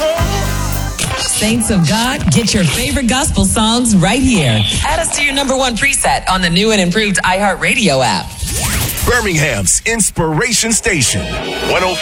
Saints of God, get your favorite gospel songs right here. Add us to your number one preset on the new and improved iHeartRadio app. Birmingham's Inspiration Station, 105.